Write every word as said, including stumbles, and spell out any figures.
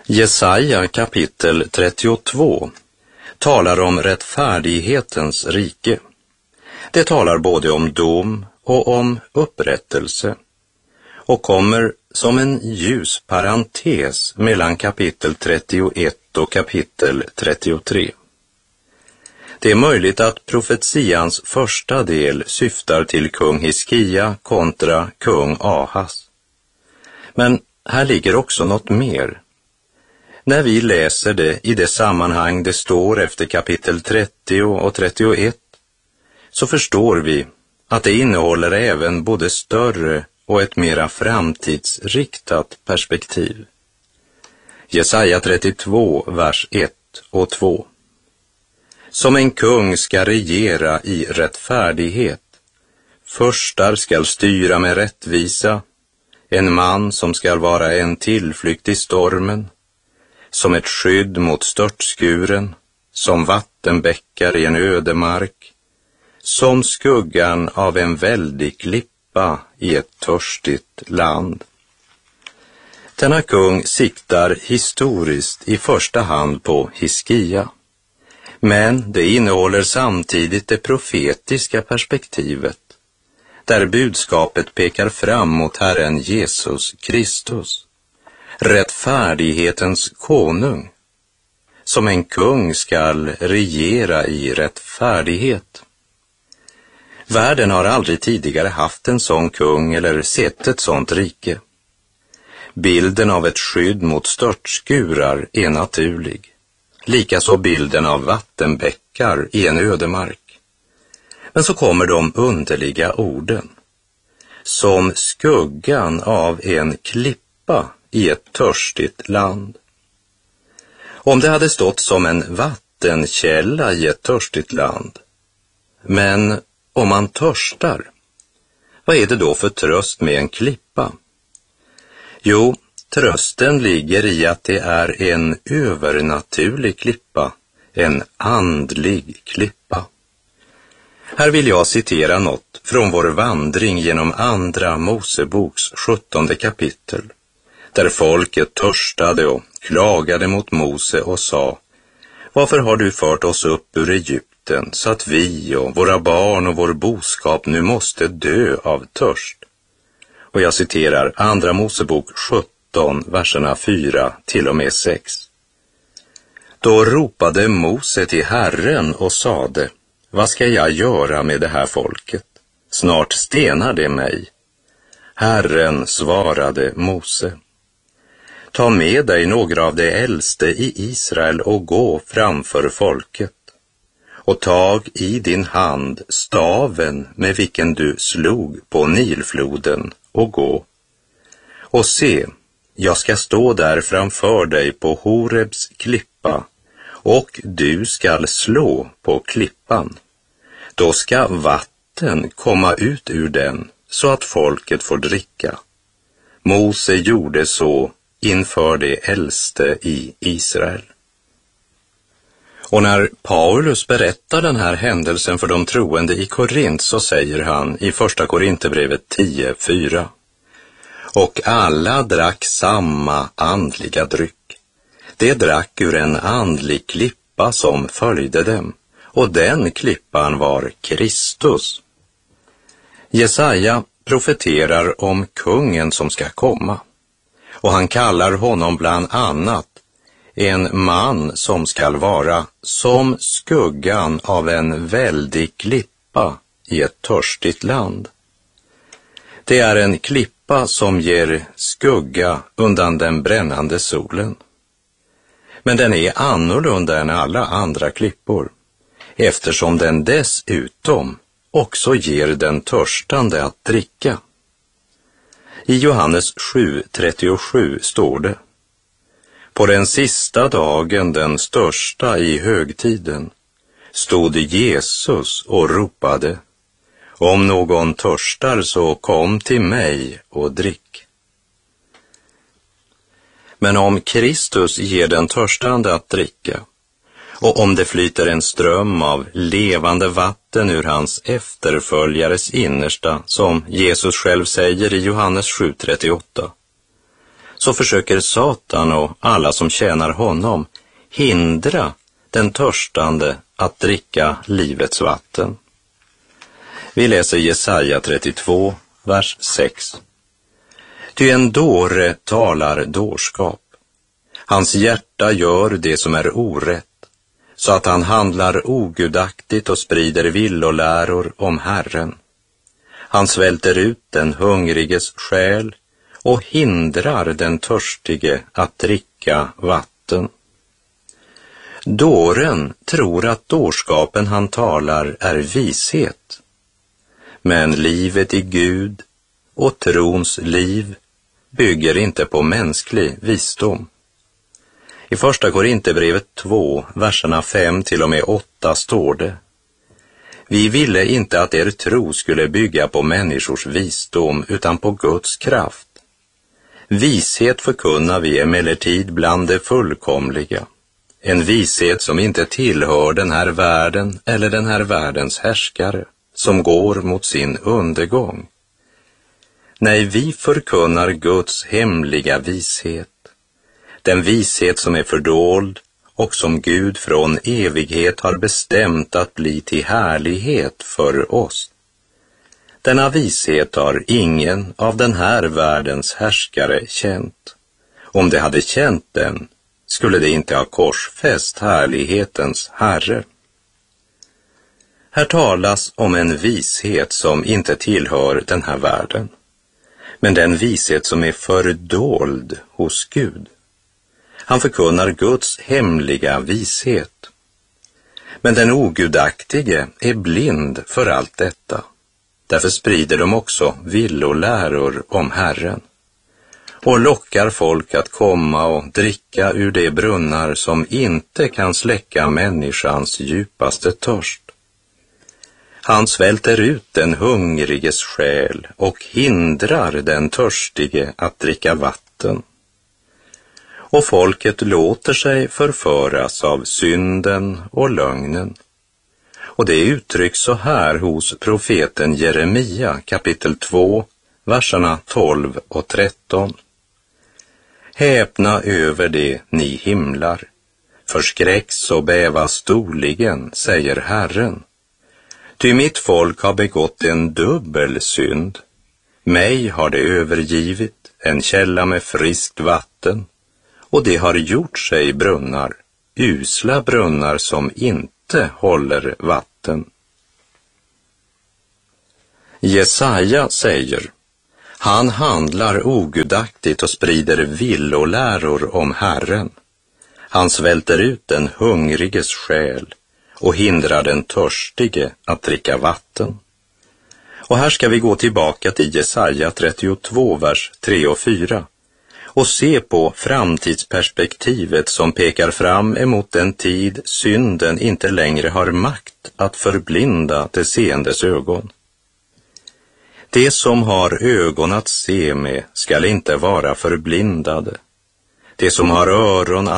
Jesaja kapitel trettiotvå talar om rättfärdighetens rike. Det talar både om dom och om upprättelse och kommer som en ljus parentes mellan kapitel trettioett och kapitel trettiotre. Det är möjligt att profetians första del syftar till kung Hiskia kontra kung Ahas. Men här ligger också något mer. När vi läser det i det sammanhang det står efter kapitel trettio och trettioett så förstår vi att det innehåller även både större och ett mera framtidsriktat perspektiv. Jesaja trettiotvå, vers ett och två. Som en kung ska regera i rättfärdighet. Förstar skall styra med rättvisa. En man som skall vara en tillflykt i stormen. Som ett skydd mot störtskuren. Som vattenbäckar i en ödemark. Som skuggan av en väldig klippa i ett törstigt land. Denna kung siktar historiskt i första hand på Hiskia. Men det innehåller samtidigt det profetiska perspektivet, där budskapet pekar fram mot Herren Jesus Kristus, rättfärdighetens konung, som en kung skall regera i rättfärdighet. Världen har aldrig tidigare haft en sån kung eller sett ett sånt rike. Bilden av ett skydd mot störtskurar är naturlig. Likaså bilden av vattenbäckar i en ödemark. Men så kommer de underliga orden. Som skuggan av en klippa i ett törstigt land. Om det hade stått som en vattenkälla i ett törstigt land. Men om man törstar, vad är det då för tröst med en klippa? Jo, trösten ligger i att det är en övernaturlig klippa, en andlig klippa. Här vill jag citera något från vår vandring genom andra Moseboks sjuttonde kapitel, där folket törstade och klagade mot Mose och sa: varför har du fört oss upp ur Egypten så att vi och våra barn och vår boskap nu måste dö av törst? Och jag citerar andra Mosebok sjutton, verserna fyra till och med sex. Då ropade Mose till Herren och sade: vad ska jag göra med det här folket? Snart stenar det mig. Herren svarade Mose: ta med dig några av de äldste i Israel och gå framför folket. Och tag i din hand staven med vilken du slog på Nilfloden och gå. Och se, jag ska stå där framför dig på Horebs klippa, och du skall slå på klippan. Då ska vatten komma ut ur den, så att folket får dricka. Mose gjorde så inför de äldste i Israel. Och när Paulus berättar den här händelsen för de troende i Korint så säger han i första Korinthierbrevet tio fyra: och alla drack samma andliga dryck. De drack ur en andlig klippa som följde dem, och den klippan var Kristus. Jesaja profeterar om kungen som ska komma, och han kallar honom bland annat en man som skall vara som skuggan av en väldig klippa i ett törstigt land. Det är en klippa som ger skugga undan den brännande solen. Men den är annorlunda än alla andra klippor, eftersom den dessutom också ger den törstande att dricka. I Johannes sju trettiosju står det: på den sista dagen, den största i högtiden, stod Jesus och ropade: om någon törstar så kom till mig och drick. Men om Kristus ger den törstande att dricka, och om det flyter en ström av levande vatten ur hans efterföljares innersta, som Jesus själv säger i Johannes sju trettioåtta, så försöker Satan och alla som tjänar honom hindra den törstande att dricka livets vatten. Vi läser Jesaja trettiotvå, vers sex. Ty en dåre talar dårskap. Hans hjärta gör det som är orätt, så att han handlar ogudaktigt och sprider villoläror om Herren. Han svälter ut den hungriges själ och hindrar den törstige att dricka vatten. Dåren tror att dårskapen han talar är vishet. Men livet i Gud och trons liv bygger inte på mänsklig visdom. I första Korinthierbrevet två, verserna fem till och med åtta står det: Vi ville inte att er tro skulle bygga på människors visdom utan på Guds kraft. Vishet förkunnar vi emellertid bland det fullkomliga. En vishet som inte tillhör den här världen eller den här världens härskare, som går mot sin undergång. Nej, vi förkunnar Guds hemliga vishet. Den vishet som är fördold och som Gud från evighet har bestämt att bli till härlighet för oss. Denna vishet har ingen av den här världens härskare känt. Om de hade känt den, skulle de inte ha korsfäst härlighetens Herre. Här talas om en vishet som inte tillhör den här världen, men den vishet som är fördold hos Gud. Han förkunnar Guds hemliga vishet. Men den ogudaktige är blind för allt detta. Därför sprider de också villoläror om Herren och lockar folk att komma och dricka ur de brunnar som inte kan släcka människans djupaste törst. Han svälter ut den hungriges själ och hindrar den törstige att dricka vatten. Och folket låter sig förföras av synden och lögnen. Och det uttrycks så här hos profeten Jeremia kapitel två, verserna tolv och tretton. Häpna över det, ni himlar. Förskräcks och bäva storligen, säger Herren. Ty mitt folk har begått en dubbel synd. Mig har det övergivit, en källa med friskt vatten. Och det har gjort sig brunnar, usla brunnar som inte håller vatten. Jesaja säger: Han handlar ogudaktigt och sprider villoläror om Herren. Han svälter ut den hungriges själ och hindrar den törstige att dricka vatten. Och här ska vi gå tillbaka till Jesaja trettiotvå, vers tre och fyra. Och se på framtidsperspektivet som pekar fram emot den tid synden inte längre har makt att förblinda det seendes ögon. Det som har ögon att se med skall inte vara förblindade. Det som har öron att